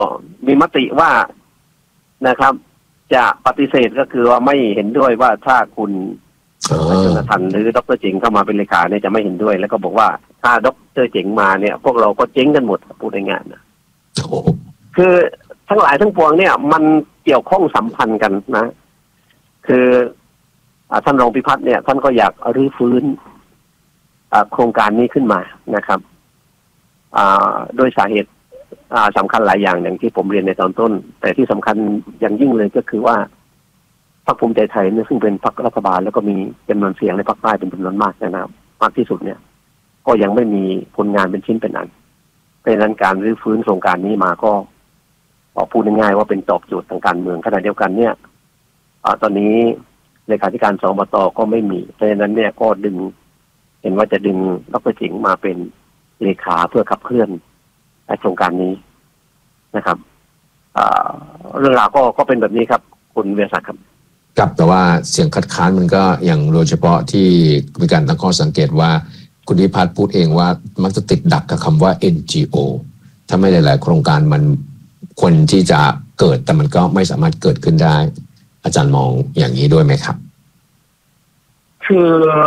มีมติว่านะครับจะปฏิเสธก็คือว่าไม่เห็นด้วยว่าถ้าคุณชนทันหรือดร.เจ๋งเข้ามาเป็นเลขาเนี่ยจะไม่เห็นด้วยแล้วก็บอกว่าถ้าดร.เจ๋งมาเนี่ยพวกเราก็เจ๊งกันหมดพูดง่ายๆนะคือทั้งหลายทั้งปวงเนี่ยมันเกี่ยวข้องสัมพันธ์กันนะคือท่านรองพิพัฒน์เนี่ยท่านก็อยากรื้อฟื้นโครงการนี้ขึ้นมานะครับโดยสาเหตุสำคัญหลายอย่างที่ผมเรียนในตอนต้นแต่ที่สำคัญอย่างยิ่งเลยก็คือว่าพรรคภูมิใจไทยเนี่ยซึ่งเป็นพรรครัฐบาลแล้วก็มีจำนวนเสียงในภาคใต้เป็นจำนวนมากนะครับมากที่สุดเนี่ยก็ยังไม่มีผลงานเป็นชิ้นเป็นอันเพราะฉะนั้นการรื้อฟื้นโครงการนี้มาก็พูดง่ายๆว่าเป็นตอบโจทย์ทางการเมืองขณะเดียวกันเนี่ยตอนนี้เลขาธิการสบตก็ไม่มีเพราะฉะนั้นเนี่ยก็เห็นว่าจะดึงดร.เจ๋งมาเป็นเลขาเพื่อขับเคลื่อนโครงการนี้นะครับเรื่องราวก็เป็นแบบนี้ครับคุณเวียศักดิ์ครับครับแต่ว่าเสียงคัดค้านมันก็อย่างโดยเฉพาะที่มีการตั้งข้อสังเกตว่าคุณพิพัฒน์พูดเองว่ามักจะติดดักกับคำว่า NGO ถ้าไม่หลายๆโครงการมันควรที่จะเกิดแต่มันก็ไม่สามารถเกิดขึ้นได้อาจารย์มองอย่างนี้ด้วยไหมครับคือ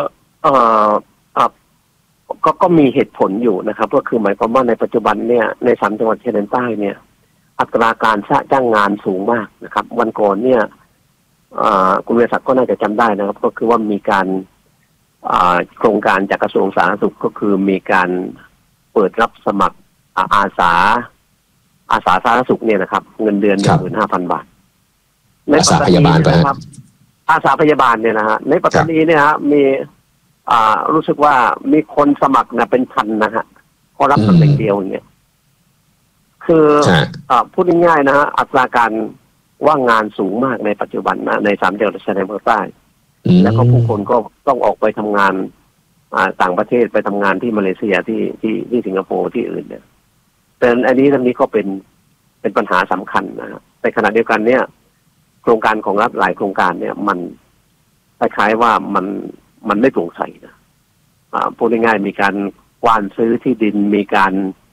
ก็มีเหตุผลอยู่นะครับก็คือหมายความว่าในปัจจุบันเนี่ยใน3จังหวัดชายแดนใต้เนี่ยอัตราการจ้างงานสูงมากนะครับวันก่อนเนี่ยคุณเวศักดิ์ก็น่าจะจำได้นะครับก็คือว่ามีการโครงการจากกระทรวงสาธารณสุขก็คือมีการเปิดรับสมัครอาสาสาธารณสุขเนี่ยนะครับเงินเดือน 15,000 บาทในปัตตานีนะครับอาสาพยาบาลเนี่ยนะฮะในปัตตานีเนี่ยฮะมีรู้สึกว่ามีคนสมัครนะเป็นพันนะฮะพอรับตำแหน่งเดียวเนี่ยคือพูดง่ายๆนะฮะอัตราการว่างงานสูงมากในปัจจุบันนะใน3จังหวัดชายแดนภาคใต้แล้วก็ผู้คนก็ต้องออกไปทำงานต่างประเทศไปทำงานที่มาเลเซียที่สิงคโปร์ที่อื่นเนี่ยแต่อันนี้ก็เป็นปัญหาสำคัญนะในขณะเดียวกันเนี่ยโครงการของรัฐหลายโครงการเนี่ยมันคล้ายๆว่ามันไม่โปร่งใสนะพูดง่ายๆมีการกว้านซื้อที่ดินมีการ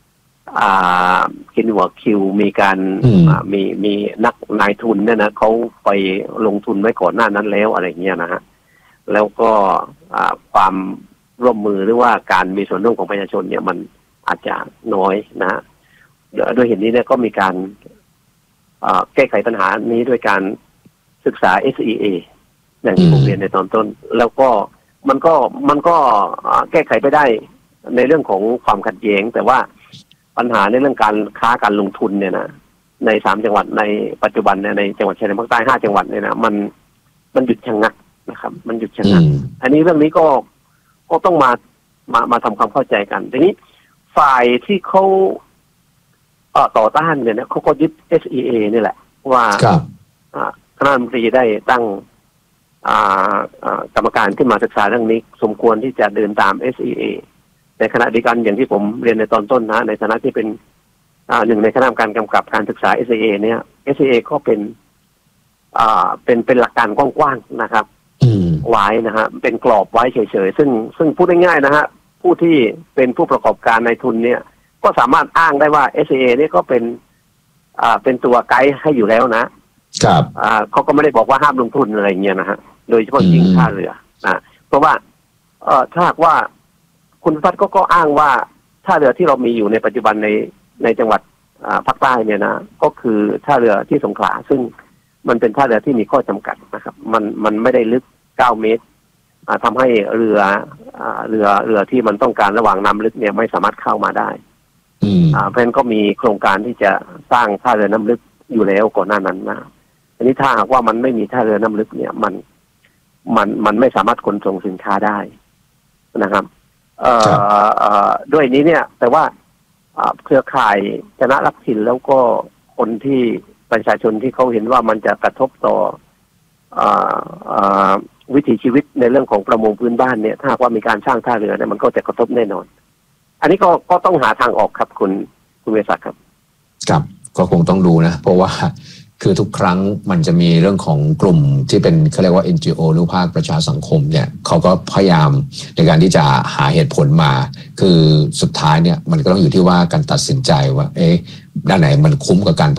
กินหัวคิวมีการมีนักนายทุนเนี่ยนะเขาไปลงทุนไว้ก่อนหน้านั้นแล้วอะไรเงี้ยนะฮะแล้วก็ความร่วมมือหรือว่าการมีส่วนร่วมของประชาชนเนี่ยมันอาจจะน้อยนะฮะโดยเหตุนี้เนี่ยก็มีการแก้ไขปัญหานี้ด้วยการศึกษา SEA อย่างที่ผมเรียนในตอนต้นแล้วก็มันก็แก้ไขไปได้ในเรื่องของความขัดแย้งแต่ว่าปัญหาในเรื่องการค้าการลงทุนเนี่ยนะใน3จังหวัดในปัจจุบันเนี่ยในจังหวัดชายแดนภาคใต้5จังหวัดเนี่ยนะมันหยุดชะงักนะครับมันหยุดชะงักอันนี้เรื่องนี้ก็ต้องมาทำความเข้าใจกันทีนี้ฝ่ายที่เขาต่อต้านเนี่ยนะเขาก็ยึด SEA นี่แหละว่าคณะรัฐมนตรีได้ตั้งกรรมการขึ้นมาศึกษาเรื่องนี้สมควรที่จะเดินตาม SEA ในขณะเดียวกันอย่างที่ผมเรียนในตอนต้นนะในฐานะที่เป็นหนึ่งในคณะกรรมการกำกับการศึกษา SEA เนี่ย SEA ก็เป็นหลักการกว้างๆนะครับไว้นะฮะเป็นกรอบไว้เฉยๆซึ่งพูดง่ายๆนะฮะผู้ที่เป็นผู้ประกอบการในทุนเนี่ยก็สามารถอ้างได้ว่า SEA นี่ก็เป็นตัวไกด์ให้อยู่แล้วนะครับเขาก็ไม่ได้บอกว่าห้ามลงทุนอะไรเงี้ยนะฮะโดยเฉพาะยิ่งท่าเรือนะเพราะว่าถ้าหากว่าคุณพัฒน์ก็อ้างว่าท่าเรือที่เรามีอยู่ในปัจจุบันในจังหวัดภาคใต้เนี่ยนะก็คือท่าเรือที่สงขลาซึ่งมันเป็นท่าเรือที่มีข้อจำกัดนะครับมันไม่ได้ลึก9 เมตรทำให้เรือที่มันต้องการระหว่างน้ำลึกเนี่ยไม่สามารถเข้ามาได้เพราะฉะนั้นก็มีโครงการที่จะสร้างท่าเรือน้ำลึกอยู่แล้วก่อนหน้านั้นนะอันนี้ถ้าหากว่ามันไม่มีท่าเรือน้ำลึกเนี่ยมันไม่สามารถขนส่งสินค้าได้นะครับด้วยนี้เนี่ยแต่ว่าเครือข่ายชนะรักถิ่นแล้วก็คนที่ประชาชนที่เขาเห็นว่ามันจะกระทบต่อวิถีชีวิตในเรื่องของประมงพื้นบ้านเนี่ยถ้าหากว่ามีการสร้างท่าเรือเนี่ยมันก็จะกระทบแน่นอนอันนี้ก็ต้องหาทางออกครับคุณเวศักดิ์ครับครับก็คงต้องดูนะเพราะว่าคือทุกครั้งมันจะมีเรื่องของกลุ่มที่เป็นเขาเรียกว่า NGO หรือภาคประชาสังคมเนี่ยเขาก็พยายามในการที่จะหาเหตุผลมาคือสุดท้ายเนี่ยมันก็ต้องอยู่ที่ว่าการตัดสินใจว่าด้านไหนมันคุ้มกับการ